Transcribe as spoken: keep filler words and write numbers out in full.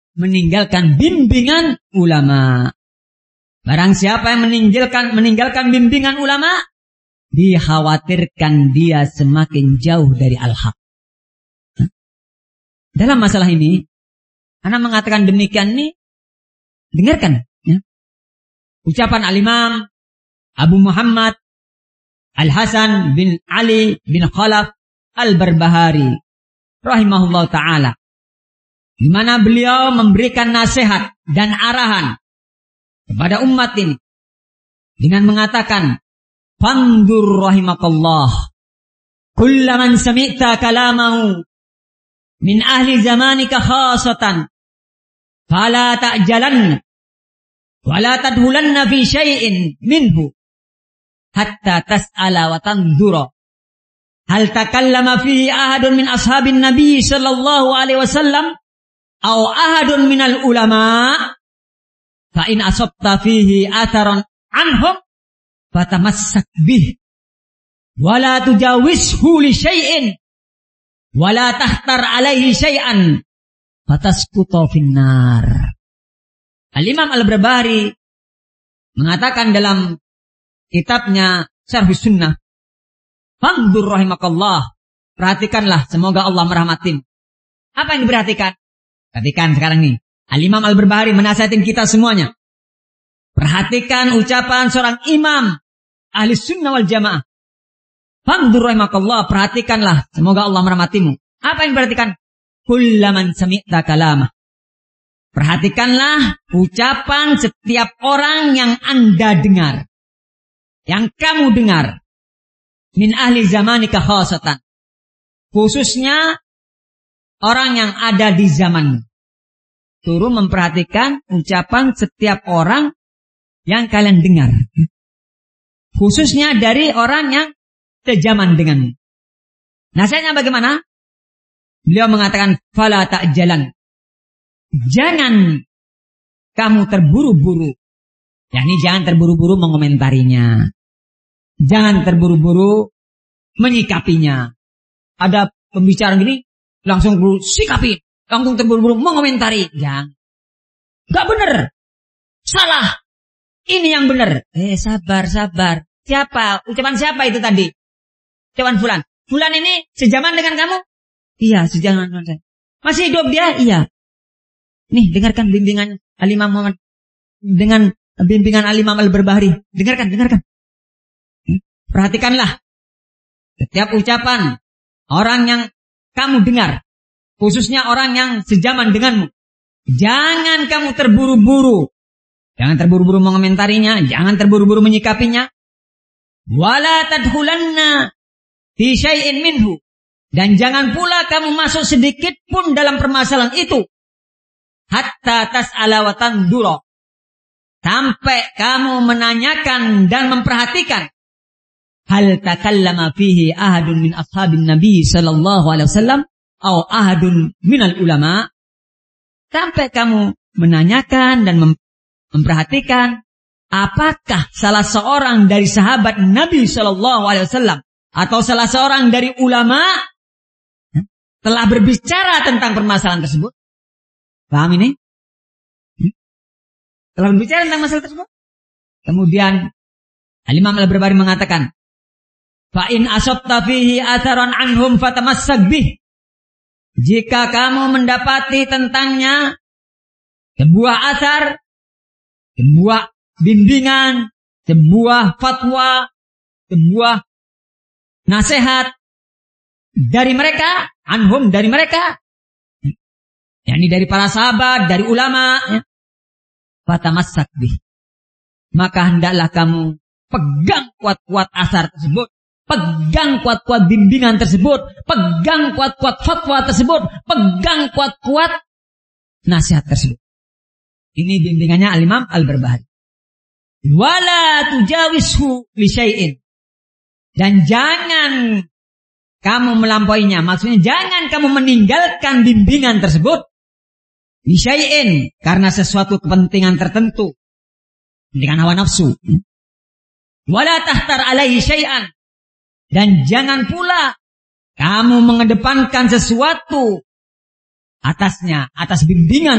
meninggalkan bimbingan ulama. Barang siapa yang meninggalkan meninggalkan bimbingan ulama, dikhawatirkan dia semakin jauh dari al-haq. Dalam masalah ini, ana mengatakan demikian ini, dengarkan ya. Ucapan al-Imam Abu Muhammad Al-Hasan bin Ali bin Khalaf Al-Barbahari rahimahullah ta'ala, di mana beliau memberikan nasihat dan arahan kepada umat ini dengan mengatakan, fandur rahimakallah kullaman sami'ta kalamahu min ahli zamanika khasatan fala ta'jalanna wala tadhulanna fi syai'in minhu hatta tas'ala wa tandura hal takallama fihi ahadun min ashabin nabi sallallahu alaihi wasallam aw ahadun minal ulama fa in asabta fihi atharan anhum fatamassak bih wala tujawizhu li syai'in wala tahtar alaihi syai'an fatasqutu finnar. Al-Imam Al-Barbahari mengatakan dalam kitabnya Syarh Sunnah, fandur rahimakallah, perhatikanlah semoga Allah merahmatin. Apa yang diperhatikan? Perhatikan sekarang nih, Al-Imam Al-Barbahari menasihatin kita semuanya. Perhatikan ucapan seorang imam ahli sunnah wal jamaah. Fandur rahimakallah, perhatikanlah semoga Allah merahmatimu. Apa yang diperhatikan? Kullaman sami'ta kalamah. Perhatikanlah ucapan setiap orang yang Anda dengar, yang kamu dengar, min ahli zamanika khasatan, khususnya orang yang ada di zamanmu. Turun memperhatikan ucapan setiap orang yang kalian dengar, khususnya dari orang yang sejaman denganmu. Nasihatnya bagaimana? Beliau mengatakan, fala ta'jalan, jangan kamu terburu-buru. yakni jangan terburu-buru mengomentarinya, jangan terburu-buru menyikapinya. Ada pembicaraan gini, langsung sikapi, langsung terburu-buru mengomentari. Jangan. Gak bener. Salah. Ini yang bener. Eh sabar, sabar. Siapa? Ucapan siapa itu tadi? Ucapan Fulan. Fulan ini sejaman dengan kamu? Iya, sejaman dengan saya. Masih hidup dia? Iya. Nih, dengarkan bimbingan Al-Imam Muhammad. Dengan bimbingan Al-Imam Al-Barbahari. Dengarkan, dengarkan. Perhatikanlah. Setiap ucapan orang yang kamu dengar, khususnya orang yang sejaman denganmu, jangan kamu terburu-buru. Jangan terburu-buru mengomentarinya, jangan terburu-buru menyikapinya. Wala tadkhulanna fi syai'in minhu. Dan jangan pula kamu masuk sedikit pun dalam permasalahan itu. Hatta tas'ala wa tandura. Sampai kamu menanyakan dan memperhatikan. Hal takallama fihi ahadun min ashabin Nabi sallallahu alaihi wasallam atau ahadun minal ulama. Sampai kamu menanyakan dan mem- memperhatikan apakah salah seorang dari sahabat Nabi sallallahu alaihi wasallam atau salah seorang dari ulama telah berbicara tentang permasalahan tersebut. Paham ini? Telah berbicara tentang masalah tersebut. Kemudian Al-Imam Al-Barbahari mengatakan, fa in asabta fihi atharan anhum fatamassak bih. Jika kamu mendapati tentangnya sebuah athar, sebuah bimbingan, sebuah fatwa, sebuah nasihat dari mereka, anhum dari mereka, yakni dari para sahabat, dari ulama, ya, fatamassak bih. Maka hendaklah kamu pegang kuat-kuat asar tersebut, pegang kuat-kuat bimbingan tersebut, pegang kuat-kuat fatwa tersebut, pegang kuat-kuat nasihat tersebut. Ini bimbingannya Al-Imam Al-Barbahari. Wala tujawizhu li syai'in. Dan jangan kamu melampauinya. Maksudnya jangan kamu meninggalkan bimbingan tersebut li syai'in, karena sesuatu kepentingan tertentu, dengan hawa nafsu. Wala tahtar alaihi syai'an. Dan jangan pula kamu mengedepankan sesuatu atasnya, atas bimbingan